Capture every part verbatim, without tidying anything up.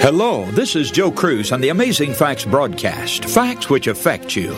Hello, this is Joe Cruz on the Amazing Facts broadcast, facts which affect you.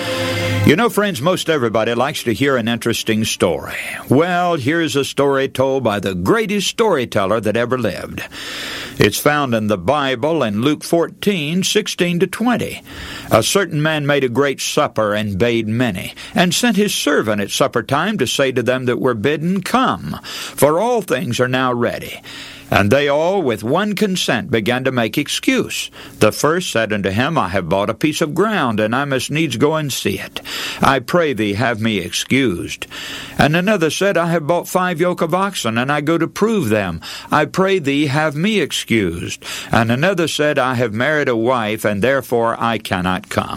You know, friends, most everybody likes to hear an interesting story. Well, here's a story told by the greatest storyteller that ever lived. It's found in the Bible in Luke fourteen, sixteen to twenty. A certain man made a great supper and bade many, and sent his servant at supper time to say to them that were bidden, Come, for all things are now ready. And they all with one consent began to make excuse. The first said unto him, I have bought a piece of ground, and I must needs go and see it. I pray thee, have me excused. And another said, I have bought five yoke of oxen, and I go to prove them. I pray thee, have me excused. And another said, I have married a wife, and therefore I cannot come.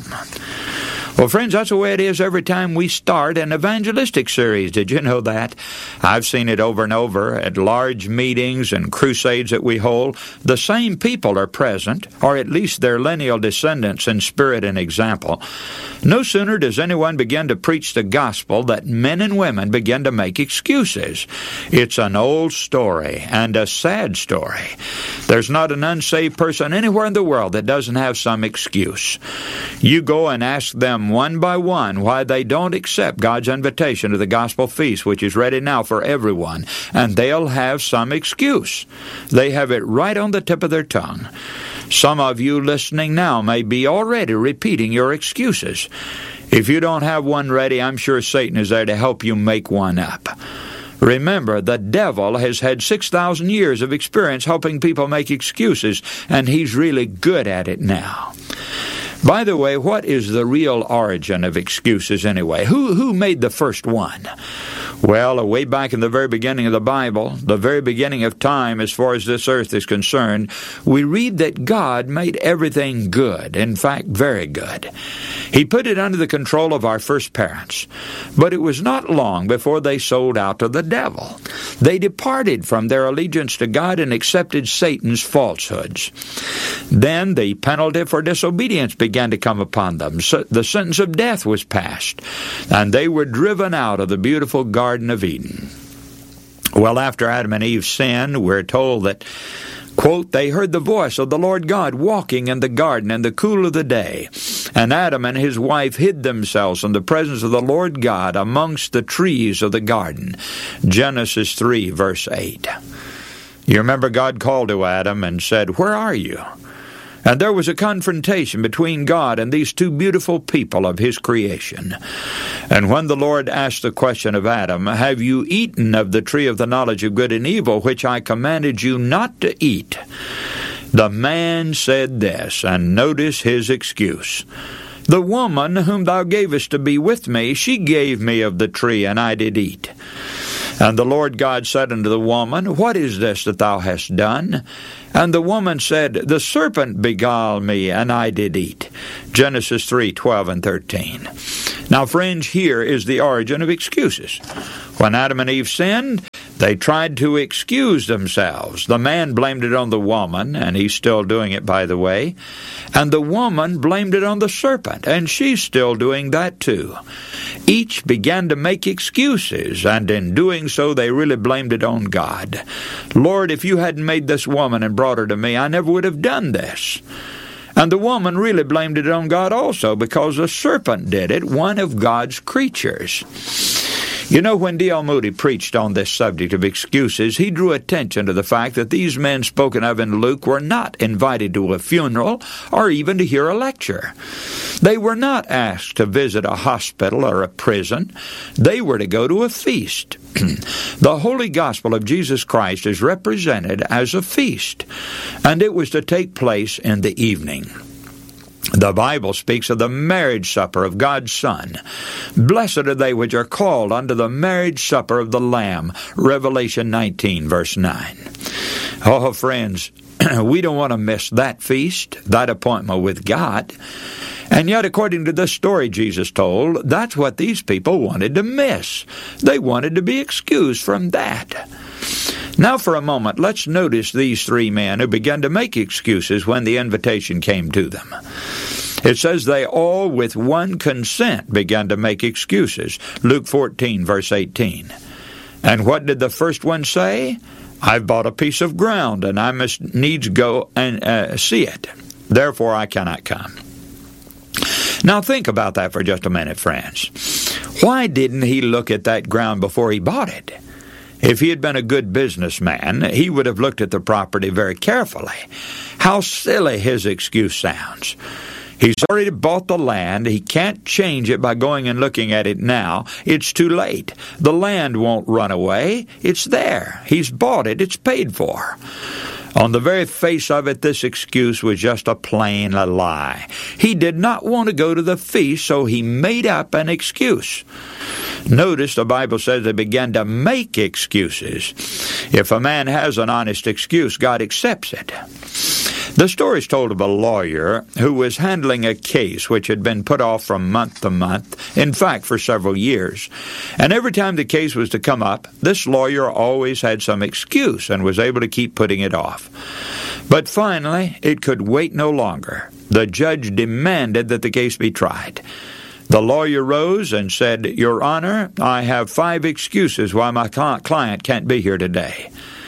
Well, friends, that's the way it is every time we start an evangelistic series. Did you know that? I've seen it over and over at large meetings and crusades that we hold. The same people are present, or at least their lineal descendants in spirit and example. No sooner does anyone begin to preach the gospel that men and women begin to make excuses. It's an old story and a sad story. There's not an unsaved person anywhere in the world that doesn't have some excuse. You go and ask them one by one why they don't accept God's invitation to the gospel feast, which is ready now for everyone, and they'll have some excuse. They have it right on the tip of their tongue. Some of you listening now may be already repeating your excuses. If you don't have one ready, I'm sure Satan is there to help you make one up. Remember, the devil has had six thousand years of experience helping people make excuses, and he's really good at it now. By the way, what is the real origin of excuses anyway? Who who made the first one? Well, way back in the very beginning of the Bible, the very beginning of time as far as this earth is concerned, we read that God made everything good, in fact, very good. He put it under the control of our first parents. But it was not long before they sold out to the devil. They departed from their allegiance to God and accepted Satan's falsehoods. Then the penalty for disobedience began to come upon them. So the sentence of death was passed, and they were driven out of the beautiful Garden of Eden. Well, after Adam and Eve sinned, we're told that, quote, they heard the voice of the Lord God walking in the garden in the cool of the day. And Adam and his wife hid themselves in the presence of the Lord God amongst the trees of the garden. Genesis three, verse eight. You remember God called to Adam and said, Where are you? And there was a confrontation between God and these two beautiful people of his creation. And when the Lord asked the question of Adam, Have you eaten of the tree of the knowledge of good and evil, which I commanded you not to eat? The man said this, and notice his excuse. The woman whom thou gavest to be with me, she gave me of the tree, and I did eat. And the Lord God said unto the woman, What is this that thou hast done? And the woman said, The serpent beguiled me, and I did eat. Genesis three, twelve and thirteen. Now, friends, here is the origin of excuses. When Adam and Eve sinned, they tried to excuse themselves. The man blamed it on the woman, and he's still doing it, by the way. And the woman blamed it on the serpent, and she's still doing that too. Each began to make excuses, and in doing so, they really blamed it on God. Lord, if you hadn't made this woman and brought her to me, I never would have done this. And the woman really blamed it on God also, because the serpent did it, one of God's creatures. You know, when D L Moody preached on this subject of excuses, he drew attention to the fact that these men spoken of in Luke were not invited to a funeral or even to hear a lecture. They were not asked to visit a hospital or a prison. They were to go to a feast. The holy gospel of Jesus Christ is represented as a feast, and it was to take place in the evening. The Bible speaks of the marriage supper of God's Son. Blessed are they which are called unto the marriage supper of the Lamb. Revelation nineteen, verse nine. Oh, friends, we don't want to miss that feast, that appointment with God. And yet, according to this story Jesus told, that's what these people wanted to miss. They wanted to be excused from that. Now, for a moment, let's notice these three men who began to make excuses when the invitation came to them. It says they all with one consent began to make excuses. Luke fourteen, verse eighteen. And what did the first one say? I've bought a piece of ground, and I must needs go and uh, see it. Therefore I cannot come. Now think about that for just a minute, friends. Why didn't he look at that ground before he bought it? If he had been a good businessman, he would have looked at the property very carefully. How silly his excuse sounds. He's already bought the land. He can't change it by going and looking at it now. It's too late. The land won't run away. It's there. He's bought it. It's paid for. On the very face of it, this excuse was just a plain lie. He did not want to go to the feast, so he made up an excuse. Notice the Bible says they began to make excuses. If a man has an honest excuse, God accepts it. The story is told of a lawyer who was handling a case which had been put off from month to month, in fact, for several years. And every time the case was to come up, this lawyer always had some excuse and was able to keep putting it off. But finally, it could wait no longer. The judge demanded that the case be tried. The lawyer rose and said, "Your Honor, I have five excuses why my client can't be here today."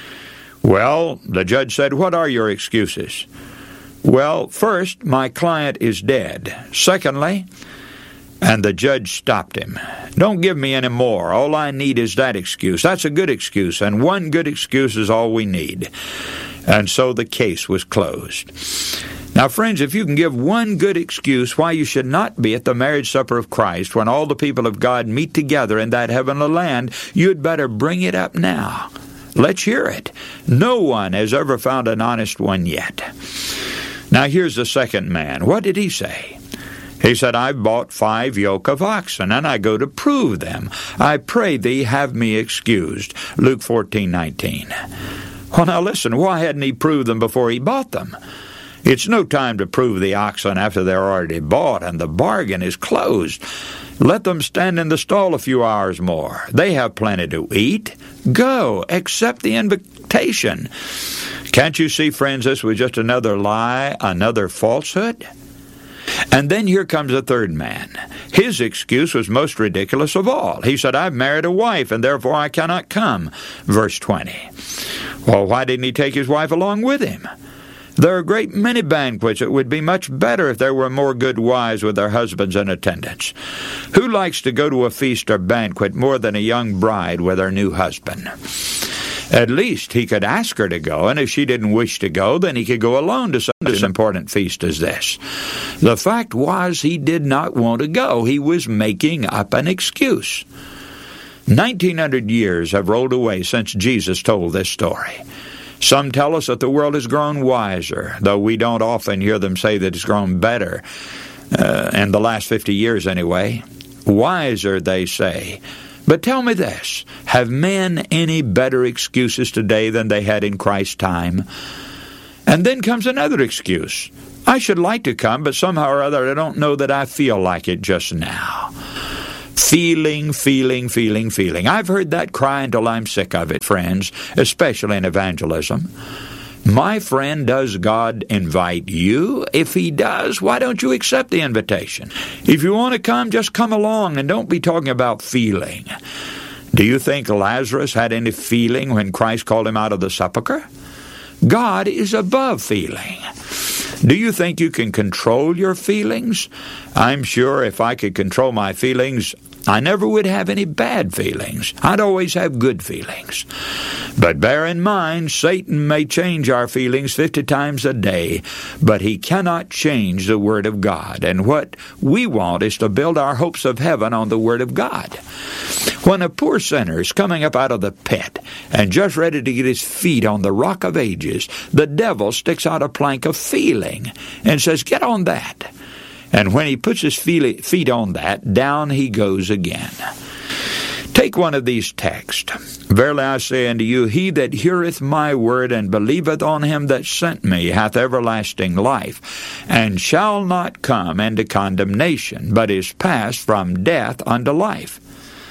Well, the judge said, "What are your excuses?" "Well, first, my client is dead. Secondly," and the judge stopped him, "don't give me any more. All I need is that excuse. That's a good excuse, and one good excuse is all we need." And so the case was closed. Now, friends, if you can give one good excuse why you should not be at the marriage supper of Christ when all the people of God meet together in that heavenly land, you'd better bring it up now. Let's hear it. No one has ever found an honest one yet. Now, here's the second man. What did he say? He said, "I've bought five yoke of oxen, and I go to prove them. I pray thee, have me excused." Luke fourteen nineteen. Well, now listen, why hadn't he proved them before he bought them? It's no time to prove the oxen after they're already bought and the bargain is closed. Let them stand in the stall a few hours more. They have plenty to eat. Go, accept the invitation. Can't you see, friends, this was just another lie, another falsehood? And then here comes a third man. His excuse was most ridiculous of all. He said, "I've married a wife, and therefore I cannot come." Verse twenty. Well, why didn't he take his wife along with him? There are a great many banquets. It would be much better if there were more good wives with their husbands in attendance. Who likes to go to a feast or banquet more than a young bride with her new husband? At least he could ask her to go, and if she didn't wish to go, then he could go alone to such an important feast as this. The fact was, he did not want to go. He was making up an excuse. Nineteen hundred years have rolled away since Jesus told this story. Some tell us that the world has grown wiser, though we don't often hear them say that it's grown better, uh, in the last fifty years anyway. Wiser, they say. But tell me this, have men any better excuses today than they had in Christ's time? And then comes another excuse. I should like to come, but somehow or other I don't know that I feel like it just now. Feeling, feeling, feeling, feeling. I've heard that cry until I'm sick of it, friends, especially in evangelism. My friend, does God invite you? If He does, why don't you accept the invitation? If you want to come, just come along and don't be talking about feeling. Do you think Lazarus had any feeling when Christ called him out of the sepulchre? God is above feeling. Do you think you can control your feelings? I'm sure if I could control my feelings, I never would have any bad feelings. I'd always have good feelings. But bear in mind, Satan may change our feelings fifty times a day, but he cannot change the Word of God. And what we want is to build our hopes of heaven on the Word of God. When a poor sinner is coming up out of the pit and just ready to get his feet on the rock of ages, the devil sticks out a plank of feeling and says, "Get on that." And when he puts his feet on that, down he goes again. Take one of these texts. Verily I say unto you, he that heareth my word and believeth on him that sent me hath everlasting life, and shall not come into condemnation, but is passed from death unto life.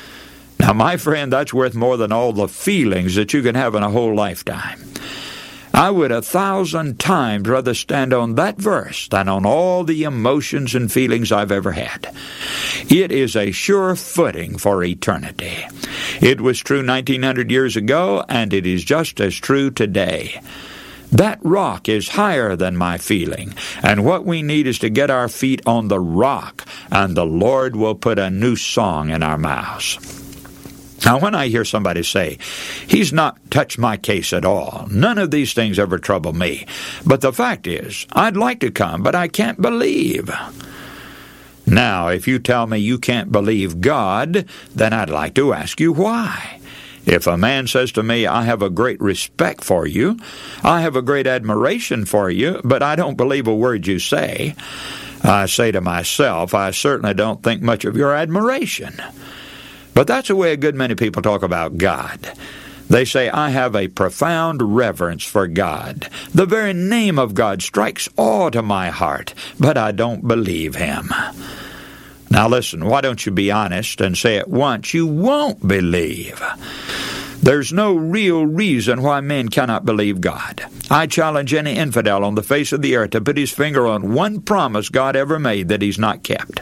Now, my friend, that's worth more than all the feelings that you can have in a whole lifetime. I would a thousand times rather stand on that verse than on all the emotions and feelings I've ever had. It is a sure footing for eternity. It was true nineteen hundred years ago, and it is just as true today. That rock is higher than my feeling, and what we need is to get our feet on the rock, and the Lord will put a new song in our mouths. Now, when I hear somebody say, he's not touched my case at all, none of these things ever trouble me, but the fact is, I'd like to come, but I can't believe. Now, if you tell me you can't believe God, then I'd like to ask you why. If a man says to me, I have a great respect for you, I have a great admiration for you, but I don't believe a word you say, I say to myself, I certainly don't think much of your admiration. But that's the way a good many people talk about God. They say, I have a profound reverence for God. The very name of God strikes awe to my heart, but I don't believe Him. Now listen, why don't you be honest and say at once you won't believe? There's no real reason why men cannot believe God. I challenge any infidel on the face of the earth to put his finger on one promise God ever made that He's not kept.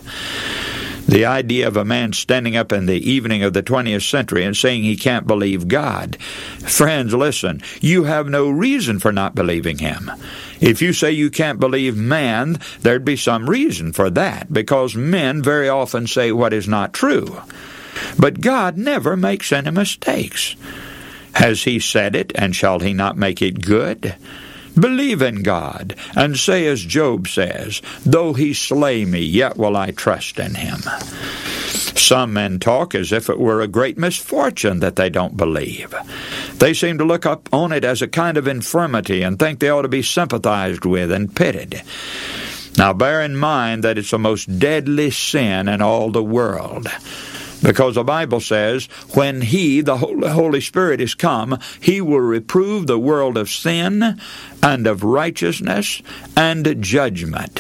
The idea of a man standing up in the evening of the twentieth century and saying he can't believe God. Friends, listen, you have no reason for not believing Him. If you say you can't believe man, there'd be some reason for that, because men very often say what is not true. But God never makes any mistakes. Has He said it, and shall He not make it good? Believe in God, and say as Job says, though He slay me, yet will I trust in Him. Some men talk as if it were a great misfortune that they don't believe. They seem to look up on it as a kind of infirmity and think they ought to be sympathized with and pitied. Now bear in mind that it's the most deadly sin in all the world. Because the Bible says, when He, the Holy Spirit, is come, He will reprove the world of sin and of righteousness and judgment.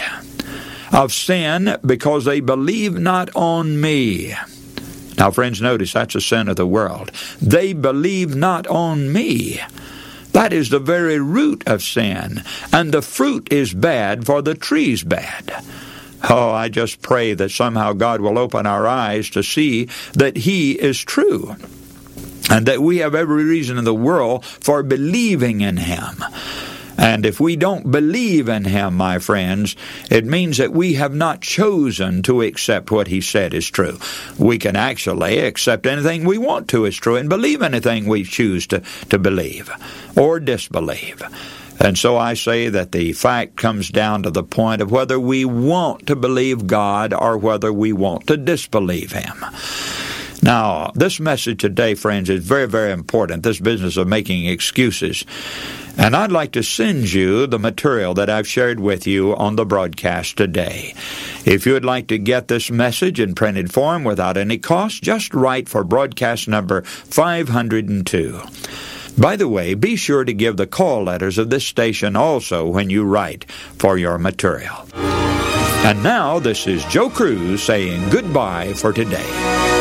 Of sin, because they believe not on me. Now, friends, notice that's the sin of the world. They believe not on me. That is the very root of sin. And the fruit is bad, for the tree's bad. Oh, I just pray that somehow God will open our eyes to see that He is true, and that we have every reason in the world for believing in Him. And if we don't believe in Him, my friends, it means that we have not chosen to accept what He said is true. We can actually accept anything we want to as true and believe anything we choose to, to believe or disbelieve. And so I say that the fact comes down to the point of whether we want to believe God or whether we want to disbelieve Him. Now, this message today, friends, is very, very important, this business of making excuses. And I'd like to send you the material that I've shared with you on the broadcast today. If you would like to get this message in printed form without any cost, just write for broadcast number five hundred two. By the way, be sure to give the call letters of this station also when you write for your material. And now, this is Joe Cruz saying goodbye for today.